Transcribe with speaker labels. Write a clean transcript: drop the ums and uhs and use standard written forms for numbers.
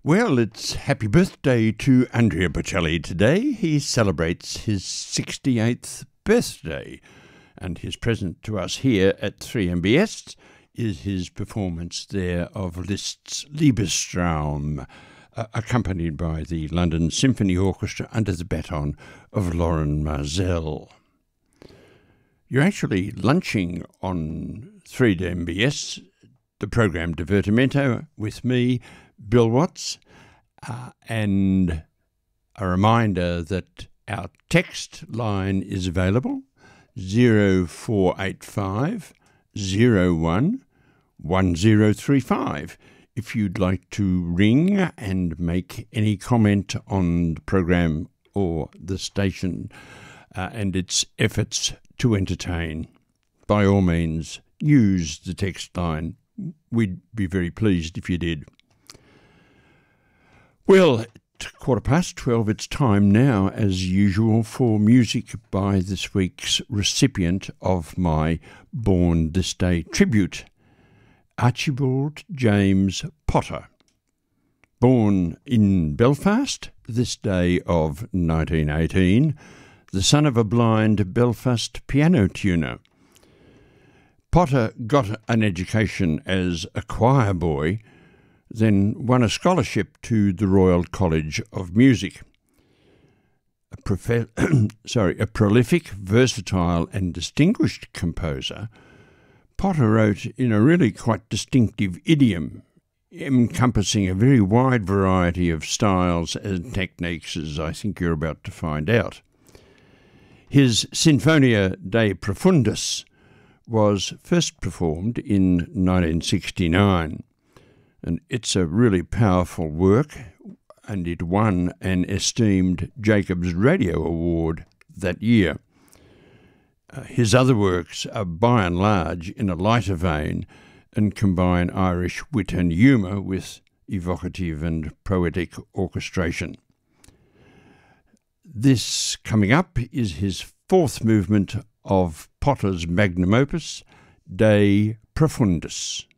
Speaker 1: Well, it's happy birthday to Andrea Bocelli today. He celebrates his 68th birthday, and his present to us here at 3MBS is his performance there of Liszt's Liebestraum, accompanied by the London Symphony Orchestra under the baton of Loren Maazel. You're actually lunching on 3MBS, the program Divertimento, with me, Bill Watts, and a reminder that our text line is available, 0485 01 1035, if you'd like to ring and make any comment on the program or the station and its efforts to entertain. By all means, use the text line. We'd be very pleased if you did. Well, at 12:15, it's time now, as usual, for music by this week's recipient of my Born This Day tribute, Archibald James Potter. Born in Belfast this day of 1918, the son of a blind Belfast piano tuner. Potter got an education as a choir boy, then won a scholarship to the Royal College of Music. A prolific, versatile and distinguished composer, Potter wrote in a really quite distinctive idiom, encompassing a very wide variety of styles and techniques, as I think you're about to find out. His Sinfonia de Profundis was first performed in 1969. And it's a really powerful work, and it won an esteemed Jacobs Radio Award that year. His other works are by and large in a lighter vein and combine Irish wit and humour with evocative and poetic orchestration. This coming up is his fourth movement of Potter's magnum opus, De Profundis.